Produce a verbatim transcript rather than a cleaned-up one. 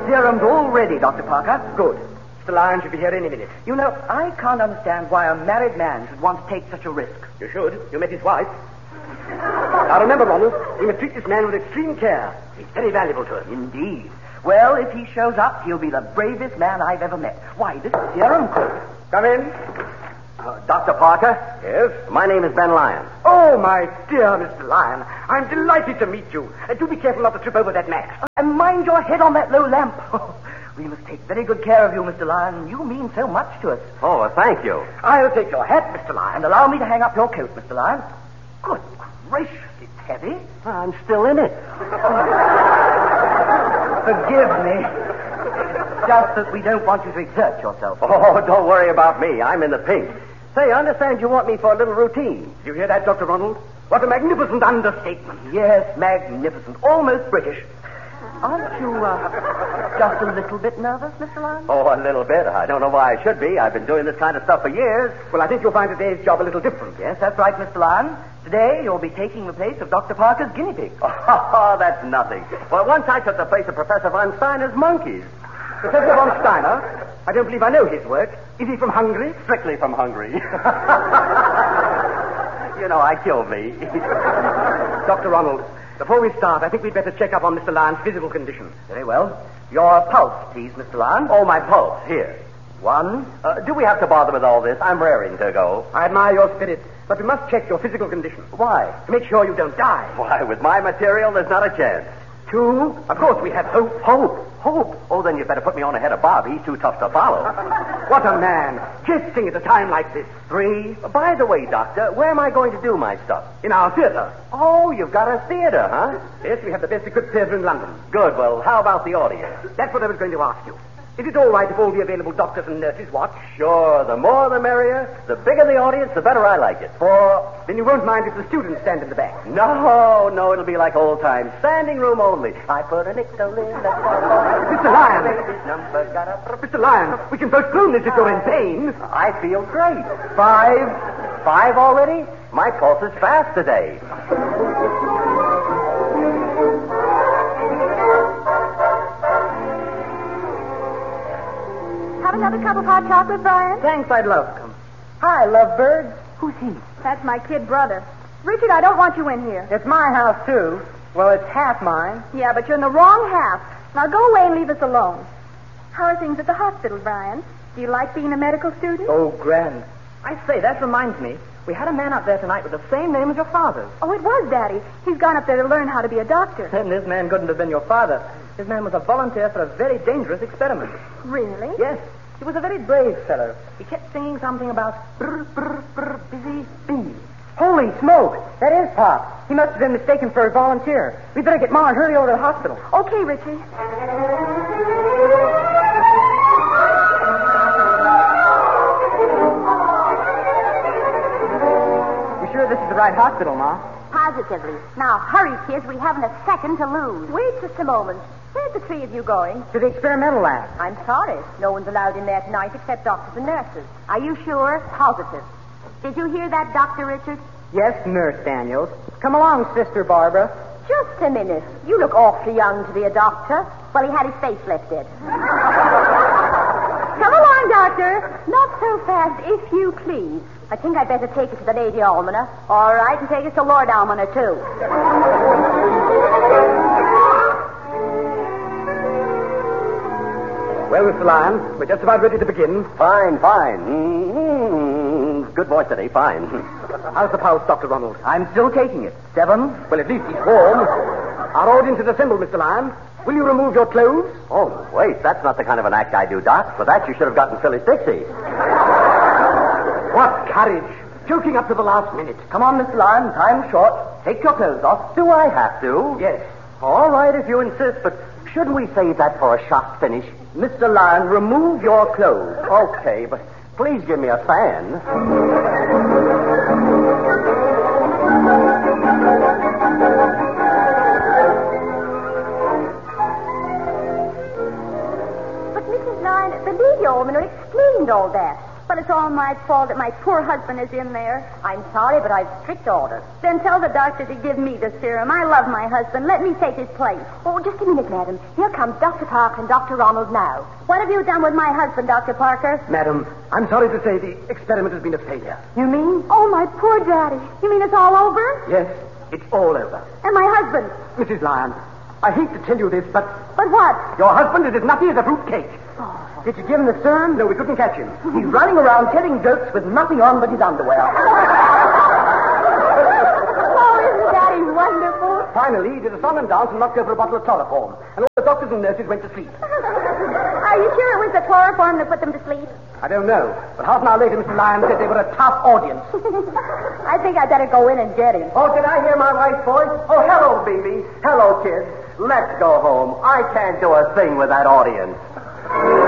serum's all ready, Doctor Parker. Good. Mister Lyon should be here any minute. You know, I can't understand why a married man should want to take such a risk. You should. You met his wife. Now remember, Ronald, we must treat this man with extreme care. He's very valuable to us. Indeed. Well, if he shows up, he'll be the bravest man I've ever met. Why, this serum coat. Come in. Uh, Doctor Parker? Yes? My name is Ben Lyon. Oh, my dear Mister Lyon, I'm delighted to meet you. Uh, do be careful not to trip over that mat. And mind your head on that low lamp. We must take very good care of you, Mister Lyon. You mean so much to us. Oh, well, thank you. I'll take your hat, Mister Lyon. And allow me to hang up your coat, Mister Lyon. Good gracious, it's heavy. I'm still in it. Forgive me. It's just that we don't want you to exert yourself. Oh, don't worry about me. I'm in the pink. Say, I understand you want me for a little routine. You hear that, Doctor Ronald? What a magnificent understatement. Yes, magnificent. Almost British. Aren't you, uh, just a little bit nervous, Mister Lyon? Oh, a little bit. I don't know why I should be. I've been doing this kind of stuff for years. Well, I think you'll find today's job a little different. Yes, that's right, Mister Lyon. Today, you'll be taking the place of Doctor Parker's guinea pig. Oh, that's nothing. Well, once I took the place of Professor von Steiner's monkeys. Professor von Steiner? I don't believe I know his work. Is he from Hungary? Strictly from Hungary. You know, I killed me. Doctor Ronald, before we start, I think we'd better check up on Mister Lyon's physical condition. Very well. Your pulse, please, Mister Lyon. Oh, my pulse. Here. One. Uh, do we have to bother with all this? I'm raring to go. I admire your spirit, but we must check your physical condition. Why? To make sure you don't die. Why, with my material, there's not a chance. Two. Of course, we have hope. Hope? Hope? Oh, then you better put me on ahead of Bob. He's too tough to follow. What a man. Jesting at a time like this. Three. By the way, Doctor, where am I going to do my stuff? In our theater. Oh, you've got a theater, huh? Yes, we have the best equipped theater in London. Good. Well, how about the audience? That's what I was going to ask you. Is it all right if all the available doctors and nurses watch? Sure. The more the merrier. The bigger the audience, the better I like it. For then you won't mind if the students stand in the back. No, no, it'll be like old times. Standing room only. I put a nickel in the Mister Lyon. Mister Lyon, we can postpone this if you're in pain. I feel great. Five. Five already? My pulse is fast today. Have another cup of hot chocolate, Brian? Thanks, I'd love to. Hi, lovebird. Who's he? That's my kid brother. Richard, I don't want you in here. It's my house, too. Well, it's half mine. Yeah, but you're in the wrong half. Now go away and leave us alone. How are things at the hospital, Brian? Do you like being a medical student? Oh, grand. I say, that reminds me. We had a man up there tonight with the same name as your father's. Oh, it was Daddy. He's gone up there to learn how to be a doctor. And this man couldn't have been your father. This man was a volunteer for a very dangerous experiment. Really? Yes. He was a very brave fellow. He kept singing something about brr, brr, brr, busy bee. Holy smoke! That is Pop. He must have been mistaken for a volunteer. We'd better get Ma and hurry over to the hospital. Okay, Richie. You sure this is the right hospital, Ma? Positively. Now, hurry, kids. We haven't a second to lose. Wait just a moment. Where's the three of you going? To the experimental lab. I'm sorry. No one's allowed in there tonight except doctors and nurses. Are you sure? Positive. Did you hear that, Doctor Richard? Yes, Nurse Daniels. Come along, Sister Barbara. Just a minute. You look awfully young to be a doctor. Well, he had his face lifted. Come along, Doctor. Not so fast, if you please. I think I'd better take it to the Lady Almoner. All right, and take it to Lord Almoner, too. Well, Mister Lyon, we're just about ready to begin. Fine, fine. Mm-hmm. Good voice today, fine. How's the pulse, Doctor Ronald? I'm still taking it. Seven. Well, at least he's warm. Our audience is assembled, Mister Lyon. Will you remove your clothes? Oh, wait, that's not the kind of an act I do, Doc. For that, you should have gotten Phyllis Dixie. What courage. Joking up to the last minute. Come on, Mister Lyon. Time's short. Take your clothes off. Do I have to? Yes. All right, if you insist, but shouldn't we save that for a shot finish? Mister Lyon, remove your clothes. Okay, but please give me a fan. But, Missus Lyon, the Lady Almoner explained all that. But it's all my fault that my poor husband is in there. I'm sorry, but I've strict orders. Then tell the doctor to give me the serum. I love my husband. Let me take his place. Oh, just a minute, madam. Here comes Doctor Parker and Doctor Ronald now. What have you done with my husband, Doctor Parker? Madam, I'm sorry to say the experiment has been a failure. You mean? Oh, my poor daddy. You mean it's all over? Yes, it's all over. And my husband? Missus Lyon, I hate to tell you this, but But what? your husband is as nutty as a fruit cake. Oh. Did you give him the serum? No, we couldn't catch him. He's running around telling jokes with nothing on but his underwear. Oh, isn't Daddy wonderful? Finally, he did a song and dance and knocked over a bottle of chloroform. And all the doctors and nurses went to sleep. Are you sure it was the chloroform that put them to sleep? I don't know. But half an hour later, Mister Lyon said they were a tough audience. I think I'd better go in and get him. Oh, did I hear my wife's voice? Oh, hello, baby. Hello, kids. Let's go home. I can't do a thing with that audience.